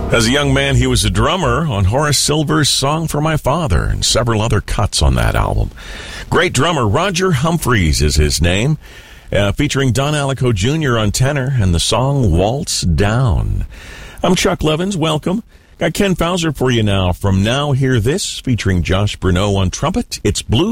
As a young man, he was a drummer on Horace Silver's Song for My Father and several other cuts on that album. Great drummer, Roger Humphreys is his name, featuring Don Allico Jr. on tenor and the song Waltz Down. I'm Chuck Levins. Welcome. Got Ken Fauser for you now from Now Hear This, featuring Josh Bruneau on trumpet. It's Blue